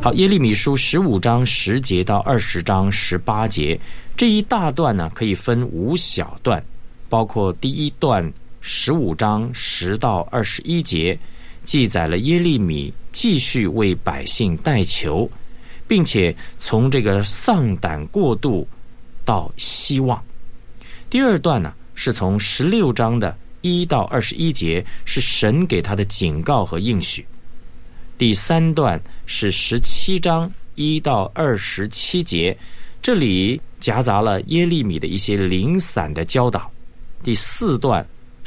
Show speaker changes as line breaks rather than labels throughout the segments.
好，耶利米书15章10节到20章18节，这一大段呢可以分5小段，包括第一段15章10到21节，记载了耶利米继续为百姓代求，并且从这个丧胆过渡到希望。第二段呢是从16章的1到21节，是神给他的警告和应许。第三段是17章1到27节，这里夹杂了耶利米的一些零散的教导。第四段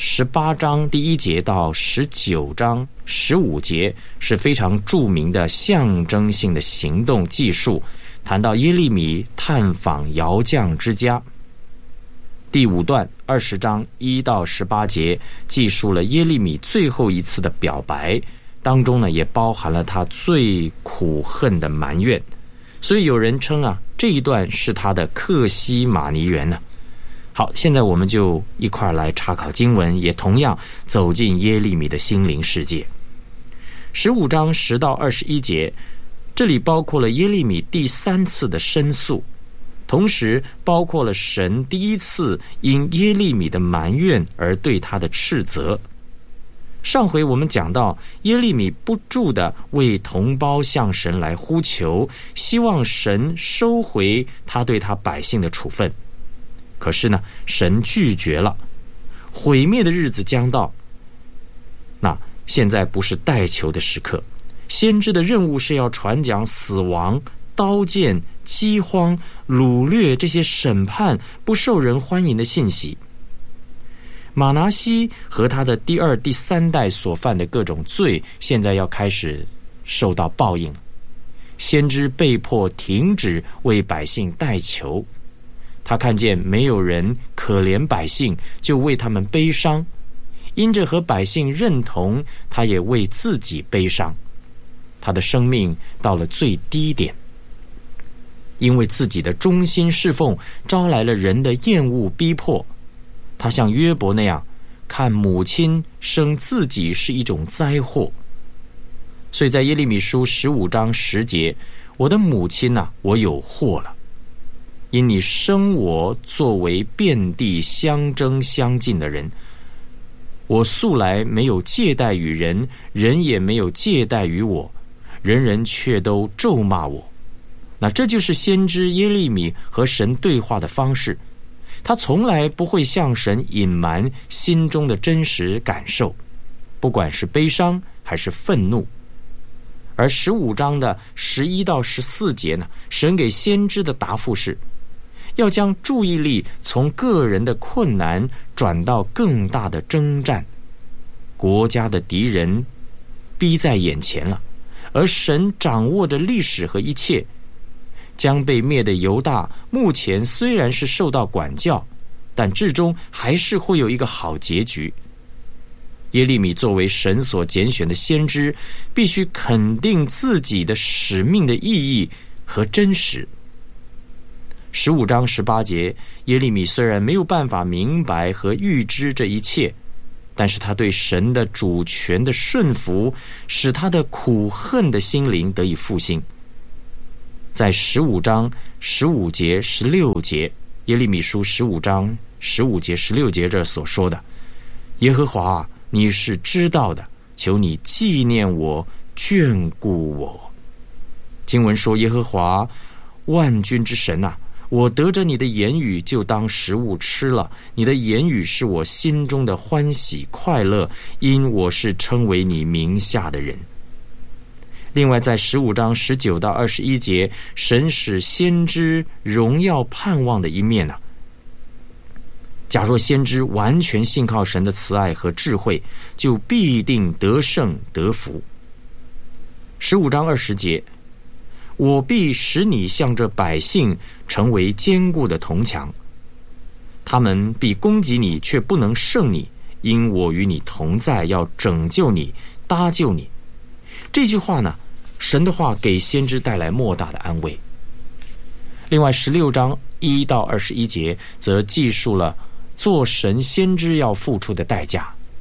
18章第1节到19章15节是非常著名的象征性的行动记述，谈到耶利米探访窑匠之家。第五段20章1到18节记述了耶利米最后一次的表白，当中呢也包含了他最苦恨的埋怨，所以有人称这一段是他的克西马尼园呢。好，现在我们就一块来查考经文，也同样走进耶利米的心灵世界。15章10到21节，这里包括了耶利米第3次的申诉，同时包括了神第1次因耶利米的埋怨而对他的斥责。上回我们讲到耶利米不住地为同胞向神来呼求，希望神收回他对他百姓的处分。可是呢，神拒绝了，毁灭的日子将到。那现在不是代求的时刻，先知的任务是要传讲死亡、刀剑、饥荒、掳掠这些审判不受人欢迎的信息。马拿西和他的第2、第3代所犯的各种罪，现在要开始受到报应。先知被迫停止为百姓代求，他看见没有人可怜百姓，就为他们悲伤，因着和百姓认同，他也为自己悲伤。他的生命到了最低点，因为自己的忠心侍奉招来了人的厌恶逼迫。他像约伯那样，看母亲生自己是一种灾祸。所以在耶利米书15章10节，我的母亲我有祸了，因你生我作为遍地相争相近的人，我素来没有借贷于人，人也没有借贷于我，人人却都咒骂我。那这就是先知耶利米和神对话的方式，他从来不会向神隐瞒心中的真实感受，不管是悲伤还是愤怒。而15章的11到14节呢，神给先知的答复是要将注意力从个人的困难转到更大的征战。国家的敌人逼在眼前了，而神掌握着历史和一切。将被灭的犹大目前虽然是受到管教，但至终还是会有一个好结局。耶利米作为神所拣选的先知，必须肯定自己的使命的意义和真实。15章18节，耶利米虽然没有办法明白和预知这一切，但是他对神的主权的顺服，使他的苦恨的心灵得以复兴。在15章15节16节，耶利米书15章15节16节这所说的，耶和华你是知道的，求你纪念我，眷顾我。经文说，耶和华万军之神我得着你的言语就当食物吃了，你的言语是我心中的欢喜快乐，因我是称为你名下的人。另外在15章19到21节，神使先知荣耀盼望的一面假若先知完全信靠神的慈爱和智慧，就必定得胜得福。15章20节，我必使你向着百姓成为坚固的铜墙，他们必攻击你，却不能胜你，因我与你同在，要拯救你，搭救你。这句话呢，神的话给先知带来莫大的安慰。另外16章1到21节则记述了做神先知要付出的代价。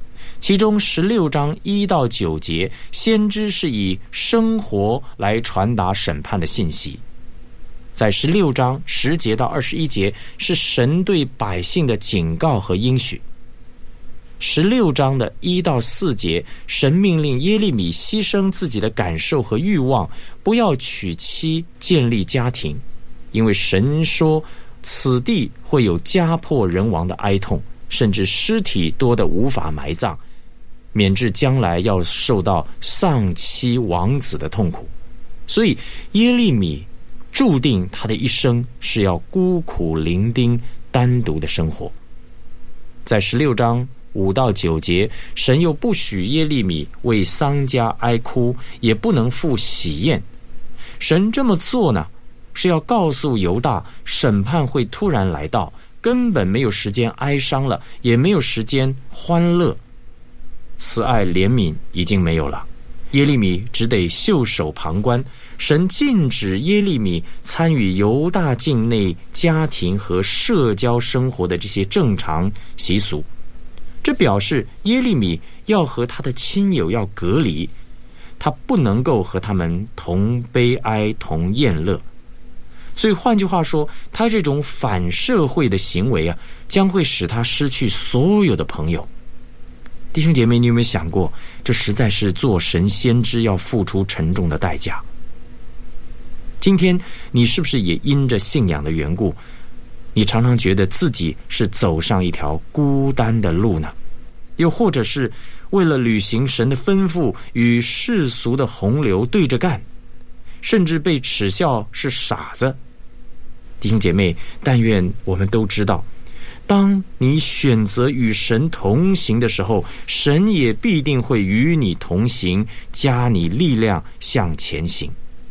其中16章1到9节，先知是以生活来传达审判的信息。在16章10节到21节，是神对百姓的警告和应许。16章的1到4节，神命令耶利米牺牲自己的感受和欲望，不要娶妻建立家庭，因为神说此地会有家破人亡的哀痛，甚至尸体多得无法埋葬，免致将来要受到丧妻亡子的痛苦。所以耶利米注定他的一生是要孤苦伶仃单独的生活。在16章5到9节，神又不许耶利米为丧家哀哭，也不能赴喜宴。神这么做呢，是要告诉犹大，审判会突然来到，根本没有时间哀伤了，也没有时间欢乐。慈爱怜悯已经没有了，耶利米只得袖手旁观。神禁止耶利米参与犹大境内家庭和社交生活的这些正常习俗，这表示耶利米要和他的亲友要隔离，他不能够和他们同悲哀同宴乐。所以换句话说，他这种反社会的行为啊，将会使他失去所有的朋友。弟兄姐妹，你有没有想过，这实在是做神先知要付出沉重的代价？今天你是不是也因着信仰的缘故，你常常觉得自己是走上一条孤单的路呢？又或者是为了履行神的吩咐，与世俗的洪流对着干，甚至被耻笑是傻子？弟兄姐妹，但愿我们都知道，当你选择与神同行的时候，神也必定会与你同行，加你力量向前行。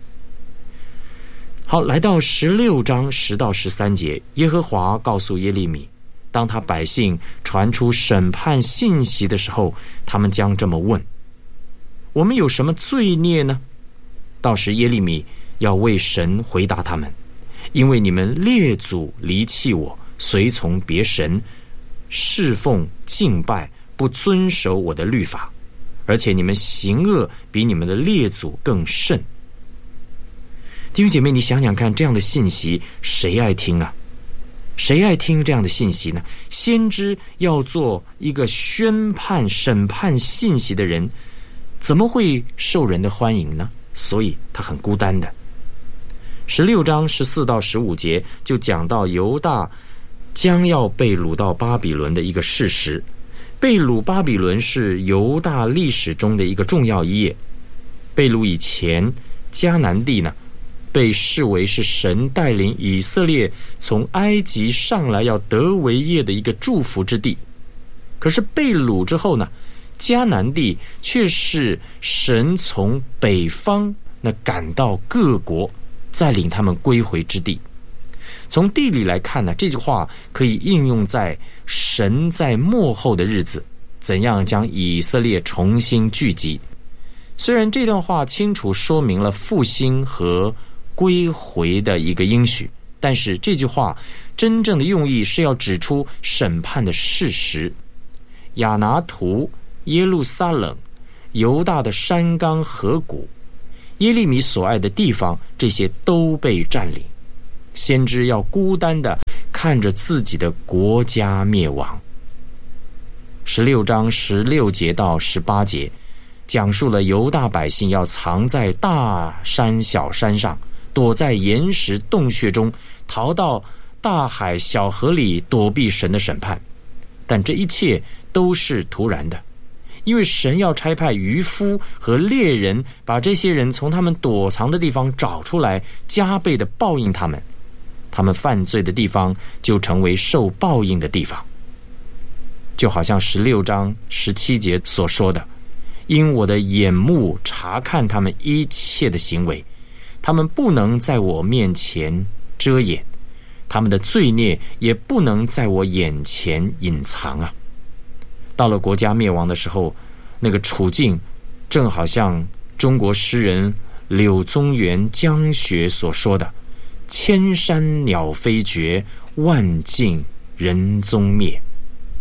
好，来到16章10到13节，耶和华告诉耶利米，当他百姓传出审判信息的时候，他们将这么问：我们有什么罪孽呢？到时耶利米要为神回答他们，因为你们列祖离弃我，随从别神，侍奉敬拜，不遵守我的律法，而且你们行恶比你们的列祖更甚。弟兄姐妹，你想想看，这样的信息谁爱听啊？谁爱听这样的信息呢？先知要做一个宣判审判信息的人，怎么会受人的欢迎呢？所以他很孤单的。16章14到15节就讲到犹大将要被掳到巴比伦的一个事实。被掳巴比伦是犹大历史中的一个重要一页。被掳以前，迦南地呢被视为是神带领以色列从埃及上来要得为业的一个祝福之地。可是被掳之后呢，迦南地却是神从北方那赶到各国，再领他们归回之地。从地理来看呢，这句话可以应用在神在末后的日子怎样将以色列重新聚集。虽然这段话清楚说明了复兴和归回的一个应许，但是这句话真正的用意是要指出审判的事实。亚拿图、耶路撒冷、犹大的山冈河谷、耶利米所爱的地方，这些都被占领。先知要孤单地看着自己的国家灭亡。16章16节到18节讲述了犹大百姓要藏在大山小山上，躲在岩石洞穴中，逃到大海小河里躲避神的审判。但这一切都是突然的，因为神要差派渔夫和猎人把这些人从他们躲藏的地方找出来，加倍的报应他们。他们犯罪的地方就成为受报应的地方。就好像16章17节所说的，因我的眼目查看他们一切的行为，他们不能在我面前遮掩，他们的罪孽也不能在我眼前隐藏啊。到了国家灭亡的时候，那个处境正好像中国诗人柳宗元江雪所说的，千山鸟飞绝，万径人踪灭。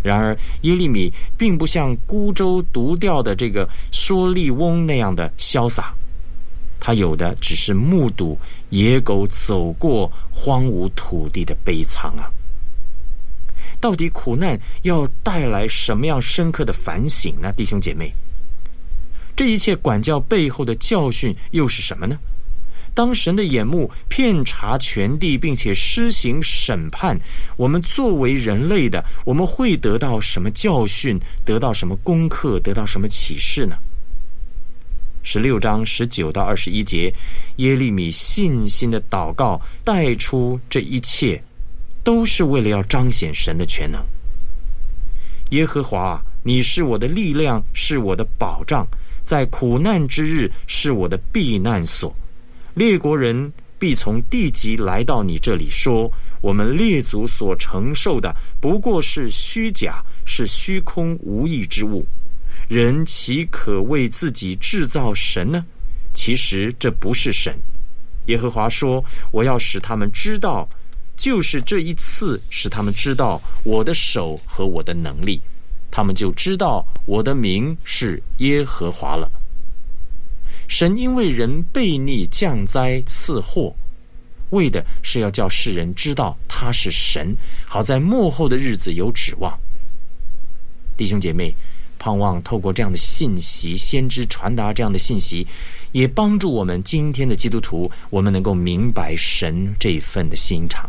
然而耶利米并不像孤舟独钓的这个蓑笠翁那样的潇洒，他有的只是目睹野狗走过荒芜土地的悲惨啊！到底苦难要带来什么样深刻的反省呢？弟兄姐妹，这一切管教背后的教训又是什么呢？当神的眼目遍察全地，并且施行审判，我们作为人类的，我们会得到什么教训？得到什么功课？得到什么启示呢？16章19到21节，耶利米信心的祷告带出这一切，都是为了要彰显神的全能。耶和华啊，你是我的力量，是我的保障，在苦难之日是我的避难所。列国人必从地极来到你这里，说：我们列祖所承受的不过是虚假，是虚空无益之物。人岂可为自己制造神呢？其实这不是神。耶和华说：我要使他们知道，就是这一次使他们知道我的手和我的能力，他们就知道我的名是耶和华了。神因为人悖逆降灾赐祸，为的是要叫世人知道他是神，好在末后的日子有指望。弟兄姐妹，盼望透过这样的信息，先知传达这样的信息，也帮助我们今天的基督徒，我们能够明白神这一份的心肠。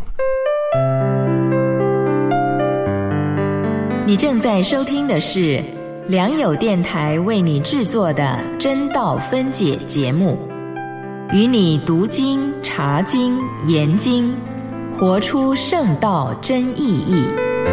你正在收听的是良友电台为你制作的真道分解节目，与你读经、查经、研经，活出圣道真意义。